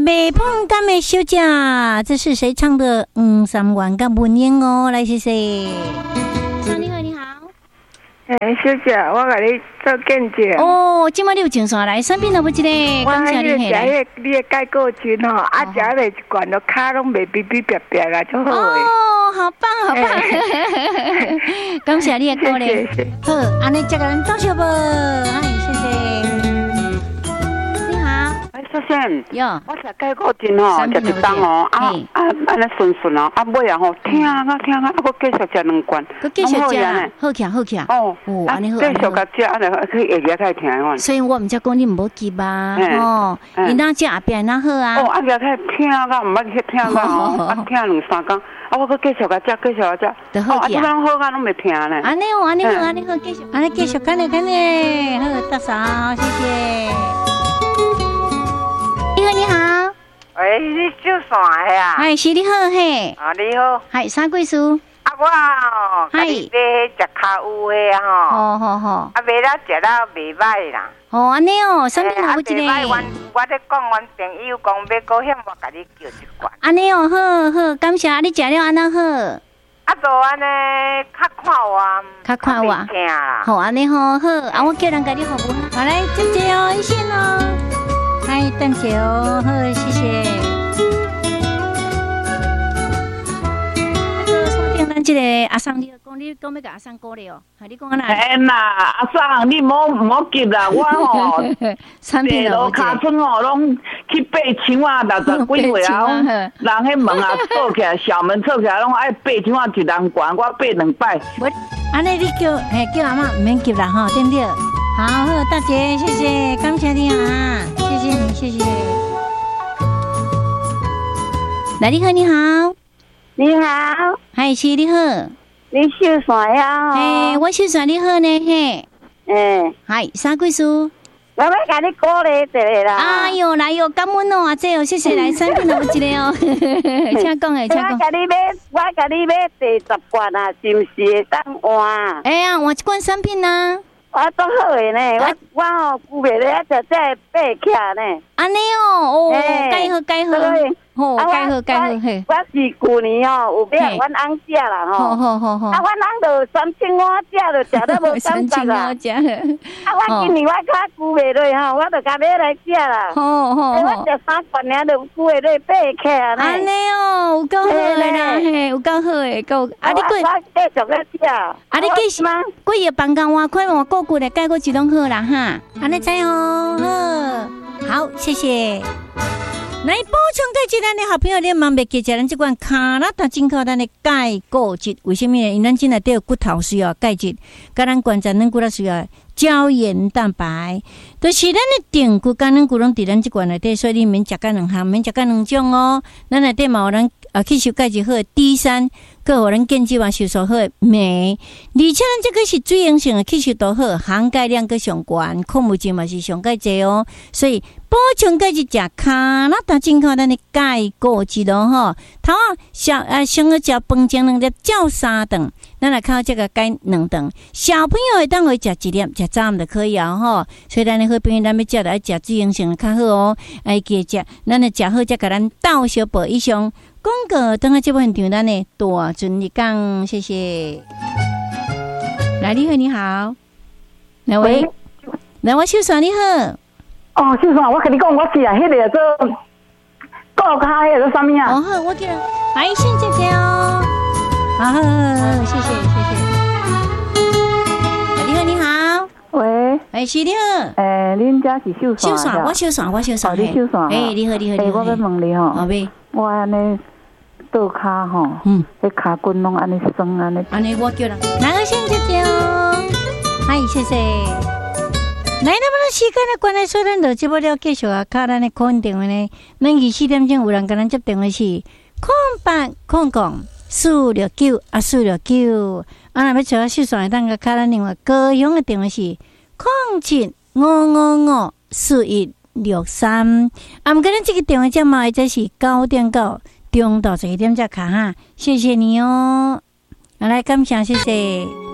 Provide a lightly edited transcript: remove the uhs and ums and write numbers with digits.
美碰干美休假，这是谁唱的？三万干不念哦，来谢谢。你好，你好。 小姐，我给你做见证。 哦，今晚你有请上来，产品都不记得，感谢你。 你的钙果菌吼，食了一罐都脚拢袂哔哔哔哔啦，就好诶。 哦，好棒，好棒！感谢你的鼓励。好，安尼接个人到小不？哎，谢谢。你好， 小仙， 哟， 我食钙果菌吼，食一档哦，安尼顺顺哦，尾啊吼，听啊，我继续食2罐， 佮继续食，好起，好起。 哦， 安尼好， 继续甲食，安尼去下牙太疼哦。 所以我毋才讲你唔好急吧，哦，你那食后边那好啊。 哦，牙太疼啊，唔捌去疼啊，哦，疼2-3工，我佮继续甲食，继续甲食， 就好起啊。 啊，好啊，拢袂疼呢。 安尼好，安尼好，安尼好，继续，安尼继续，看呢，好，大嫂，谢谢。你好， 喂，你做啥的啊？ 哎，是你好嘿。 啊，你好。 嗨，啥贵数？ 啊，我哦，甲你买食卡乌的吼。好。啊，买了食了袂歹啦。 哦，安尼哦，啥物好一个？ 我咧讲，阮朋友讲要保险，我甲你叫一罐。 安尼哦，好，感谢你食了安那好。 啊，就安尼较看我。 好，安尼好，啊，我叫人甲你服务。好来，姐哦，一线哦。嗨，等下哦，好，谢谢。收听咱这个阿桑，你讲要甲阿桑过了哦，你讲哪？ 哎呐，阿桑，你唔好急啦，我吼，地路卡村吼，拢去8,000啊，60几岁啊，人迄门啊锁起来，小门锁起来，拢爱8,000啊一人管，我8-2摆。 安尼你叫阿妈唔免急啦吼，对不对？好，大姐，谢谢，感谢你啊，谢谢你，谢谢。来，你好，你好， 你好， 嗨，是你好， 你收啥呀？ 嘿，我收啥你好呢？嘿，嗨，啥贵数？ 我要甲你鼓励一下啦。 哎呦，来哟，感恩哦，阿姐哦，谢谢，来产品有一个哦，请讲。 我甲你买第10罐啊，是不是会当换？ 哎呀，换一罐产品啊。 我都好诶呢，我吼久袂咧，就这爬起来呢。 安尼哦，介好，好，介好嘿。 我是旧年哦，有买阮翁食啦吼。好。啊，阮翁就3,500食，就食得无感觉啦。啊，我今年我较久袂落吼，我就甲买来食啦。好。我食3罐尔就久袂落爬起来呢。 安尼哦，有够好诶啦，嘿，有够好诶，够。啊，你我继续咧食。 啊，你继续几月放假换过骨咧，改过一拢好啦哈。安尼知哦，好，谢谢。来补充钙质，咱的好朋友，你忙袂记食咱这款卡拉达进口咱的钙固质，为什么呢？因咱今内底有骨头需要钙质，甲咱关节软骨头需要胶原蛋白，就是咱的定骨甲软骨拢伫咱这款内底，所以你免食甲两项，免食甲两种哦。咱内底嘛有咱吸收钙质好的 D3，佮有咱健肌嘛吸收好的镁，而且咱这个是水溶性的吸收度好，含钙量佮上悬，矿物质嘛是上钙济哦，所以补充钙质食卡拉达进口咱的钙固质咯吼。头啊先去食饭前2粒，照3顿，咱来靠这个钙2顿。小朋友会当会食1粒，食早暗就可以啊吼。所以咱的好朋友，咱要食就爱食水溶性的较好哦，爱记食，咱来食好才甲咱倒小补以上。广告等下这部现场，咱的大尊你讲，谢谢。来，你好，你好，哪位？来，我秀爽，你好。 哦，秀爽，我跟你讲，我是啊，迄个做高卡，迄个啥物啊？ 哦好，我叫来先姐姐哦。好，谢谢。你好，你好。 喂， 是你好。 恁家是秀爽？ 秀爽，我秀爽。 哦，你秀爽。 你好。 我要问你吼。 好呗。 我安尼倒骹吼，迄骹骨拢安尼酸安尼。 安尼我叫人，来先姐姐哦。嗨，谢谢。来，那么时间的关系，所以咱就节目了继续啊，卡咱的空运电话呢。咱24点钟有人跟咱接电话是0800-469469。若要找秀爽的，当个卡咱另外高雄的电话是07-555-4163。啊，毋过咱这个电话号码这是9点到中到11点才卡哈，谢谢你哦。来，感谢，谢谢。